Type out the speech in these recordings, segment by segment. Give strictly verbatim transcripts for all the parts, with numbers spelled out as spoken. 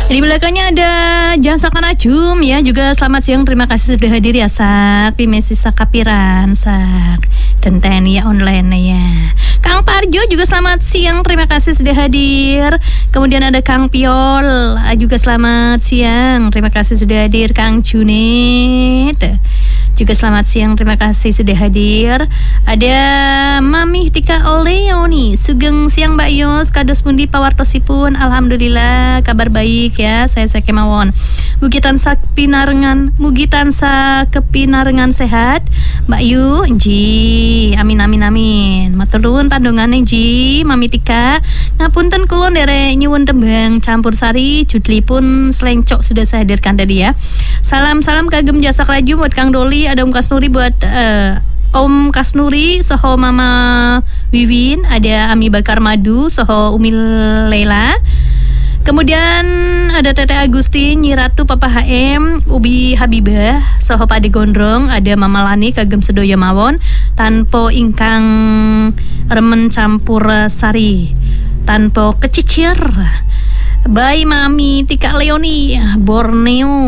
Di belakangnya ada Jasa Kanajum ya, juga selamat siang, terima kasih sudah hadir ya Sak. Pimesi Sakapiran Sak dan T N I online ya. Kang Parjo juga selamat siang, terima kasih sudah hadir. Kemudian ada Kang Piol juga selamat siang, terima kasih sudah hadir. Kang Junid juga selamat siang, terima kasih sudah hadir. Ada Mami Tika Leoni, sugeng siang Mbak Yos, kados pundi pawartosipun? Alhamdulillah kabar baik ya, saya Sekemawon. Mugi tansah pinarengan, mugi tansah kepinarengan sehat Mbak Yu, nji, amin amin amin. Matur nuwun pandongane nji, Mami Tika. Ngapunten kula nderek nyuwun tembang campursari judlipun Slencok sudah saya hadirkan tadi ya. Salam-salam kagem Jasa Kraju buat Kang Doli, ada Om Kasnuri buat uh, Om Kasnuri, soho Mama Wiwin, ada Ami Bakar Madu, soho Umi Lela. Kemudian ada Tete Agustin, Nyiratu, Papa H M, Ubi Habibah, soho Pade Gondrong, ada Mama Lani kagem sedoyo mawon, tanpa ingkang remen campur sari, tanpa kecicir. Bye Mami Tika Leoni, Borneo.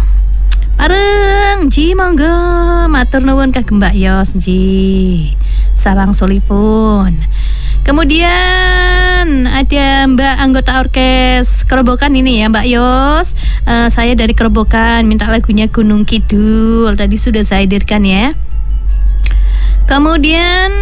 Areng ji monggo matur nuwun kagem Mbak Yos ji sawang solipun. Kemudian ada Mbak anggota orkes Kerobokan ini ya Mbak Yos. uh, Saya dari Kerobokan minta lagunya Gunung Kidul, tadi sudah saya hadirkan ya. Kemudian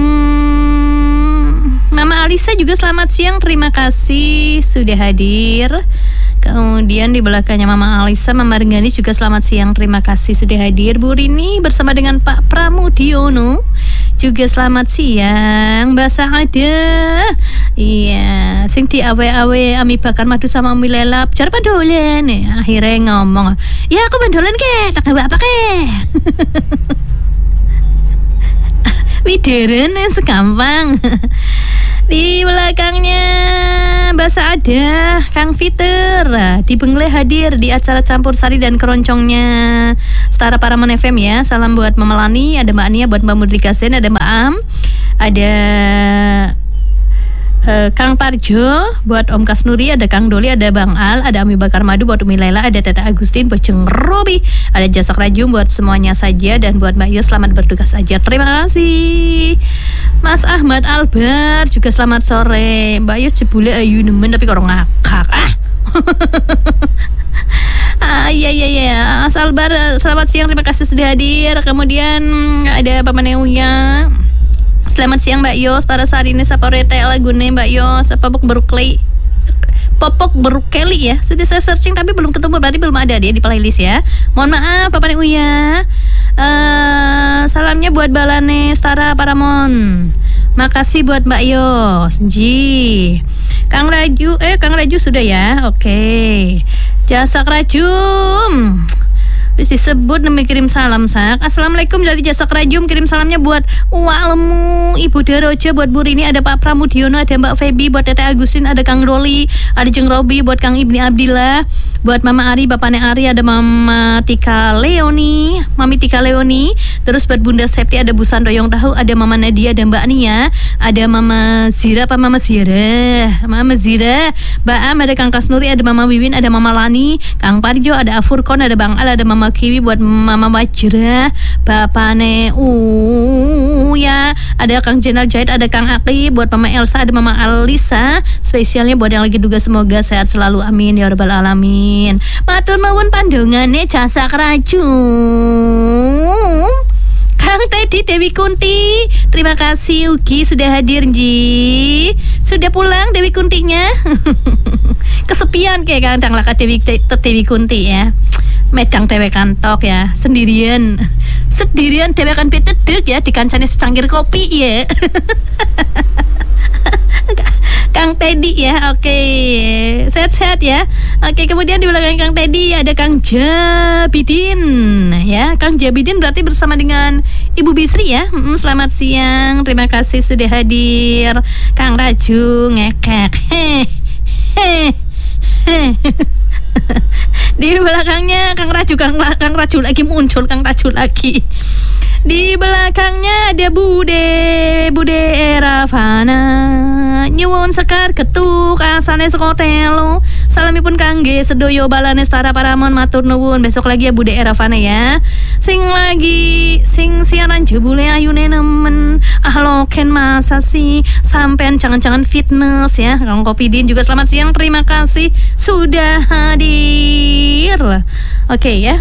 um, Mama Alisa juga selamat siang, terima kasih sudah hadir. Kemudian di belakangnya Mama Alisa, Mama Renggani juga selamat siang, terima kasih sudah hadir. Bu Rini bersama dengan Pak Pramudiono juga selamat siang. Mbak Saada, iya, sing di awe-awe Ami Bakar Madu sama Umi Lela jar pandolan ya, akhirnya ngomong, ya aku pandolan ke, tak bawa apa ke. Wideren segampang. Di belakangnya Mbak Saada, Kang Fiter di Bengle hadir di acara Campur Sari dan Keroncongnya Setara Paraman F M ya. Salam buat Mama Lani, ada Mbak Ania, buat Mbak Murdika Sen, ada Mbak Am, ada uh, Kang Parjo, buat Om Kasnuri, ada Kang Doli, ada Bang Al, ada Ami Bakar Madu, buat Umi Lela, ada Tete Agustin, buat Jeng Robi, ada Jasa Krajum, buat semuanya saja, dan buat Mbak Yos selamat bertugas aja. Terima kasih. Mas Ahmad Albar juga selamat sore. Mbak Yus jebule ayu nemen tapi karo ngakak. Ah. Ah iya iya iya. Mas Albar selamat siang, terima kasih sudah hadir. Kemudian ada Papa Neuya. Selamat siang Mbak Yos, para sarine saporete lagune Mbak Yos, Popok Berukeli. Popok Berukeli ya. Sudah saya searching tapi belum ketemu, berarti belum ada dia di playlist ya. Mohon maaf Papa Neuya. Uh, salamnya buat Balane Setara Paramon. Makasih buat Mbak Yos. Ji. Kang Raju, eh Kang Raju sudah ya. Oke. Okay. Jasa Krajum. Terus disebut demi kirim salam Sak. Assalamualaikum dari Jasa Krajum, kirim salamnya buat Walemu, Ibu Daroja, buat Bu Rini, ada Pak Pramudiono, ada Mbak Feby, buat Tete Agustin, ada Kang Doli, ada Jeng Robi, buat Kang Ibni Abdillah, buat Mama Ari, Bapaknya Ari, ada Mama Tika Leoni, Mami Tika Leoni, terus buat Bunda Septi, ada Bu Sandoyong Tahu, ada Mama Nadia, ada Mbak Nia, ada Mama Zira, apa Mama Zira, Mama Zira, Mbak Am, ada Kang Kasnuri, ada Mama Wiwin, ada Mama Lani, Kang Parjo, ada Afurkon, ada Bang Al, ada Mama Kiwi, buat Mama Wajra, Bapane Uya, ada Kang Jenal Jahit, ada Kang Aki, buat Mama Elsa, ada Mama Alisa, spesialnya buat yang lagi duga, semoga sehat selalu, amin ya rabbal alamin. Matur nuwun pandongane Jasa Krajum. Kang Teddy Dewi Kunti, terima kasih Ugi sudah hadir Ji. Sudah pulang Dewi Kuntinya. Kesepian kayak kadang lah Dewi Dewi Kunti ya. Medang dewe kantok ya, sendirian. Sendirian dewe kan betedek ya, dikancane secangkir kopi ya. Kang Teddy ya, oke, okay. Sehat-sehat ya. Oke, okay, kemudian di belakang Kang Teddy ada Kang Jabidin ya. Kang Jabidin berarti bersama dengan Ibu Bisri ya. hmm, Selamat siang, terima kasih sudah hadir. Kang Raju ngekek. Heh, heh, heh. Di belakangnya Kang Raju, Kang, Kang Raju lagi muncul, Kang Raju lagi. Di belakangnya ada Bude, Bude Ravana. Nyuwun sekar ketuk asane sekotelo. Salamipun kangge sedoyo balane Stara Paramon matur nuwun. Besok lagi ya Bude Eravana ya. Sing lagi sing siaran jebule ayune nemen. Ah loken masa sih sampean jangan-jangan fitness ya. Kang Kopidin juga selamat siang. Terima kasih sudah hadir. Oke okay, ya.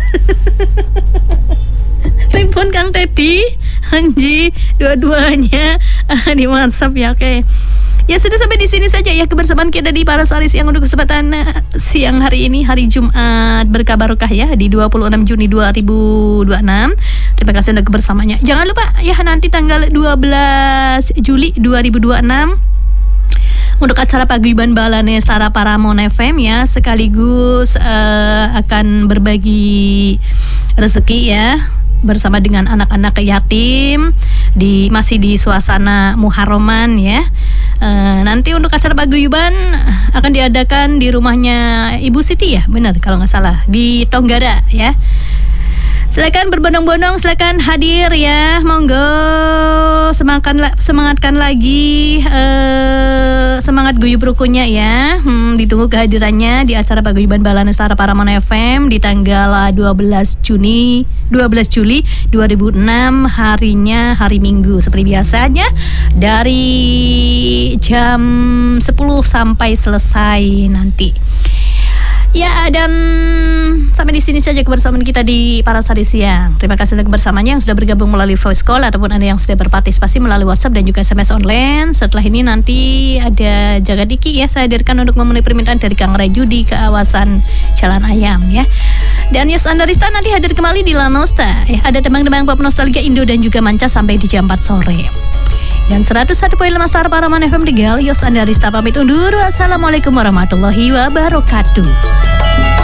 Telepon Kang Teddy, Anji, dua-duanya uh, di WhatsApp ya. Oke. Okay. Ya sudah sampai di sini saja ya kebersamaan kita di Parasari Siang untuk kesempatan uh, siang hari ini, hari Jumat berkah barokah ya di dua puluh enam Juni dua ribu dua puluh enam. Terima kasih untuk kebersamaannya. Jangan lupa ya nanti tanggal dua belas Juli dua ribu dua puluh enam untuk acara paguyuban balane Stara Paramon F M ya, sekaligus uh, akan berbagi rezeki ya bersama dengan anak-anak yatim di masih di suasana Muharraman ya. E, nanti untuk acara paguyuban akan diadakan di rumahnya Ibu Siti ya, benar kalau nggak salah di Tonggara ya. Silakan berbondong-bondong, silakan hadir ya, monggo semangatkan semangatkan lagi uh, semangat guyub rukunnya ya. Hmm, ditunggu kehadirannya di acara paguyuban balane Stara Paramon F M di tanggal dua belas Juni dua belas Juli dua ribu enam, harinya hari Minggu seperti biasanya dari jam sepuluh sampai selesai nanti. Ya, dan sampai di sini saja kebersamaan kita di Parasari Siang. Terima kasih untuk kebersamaannya yang sudah bergabung melalui voice call ataupun Anda yang sudah berpartisipasi melalui WhatsApp dan juga S M S online. Setelah ini nanti ada Jaga Diki ya, saya hadirkan untuk memenuhi permintaan dari Kang Raju di kawasan Jalan Ayam ya. Dan Yus Andarista nanti hadir kembali di La Nosta ya. Ada tembang-tembang pop nostalgia Indo dan juga manca sampai di jam empat sore. Dan seratus satu koma lima Stara Paramon F M Tegal, Yos Andarista pamit undur. Wassalamualaikum warahmatullahi wabarakatuh.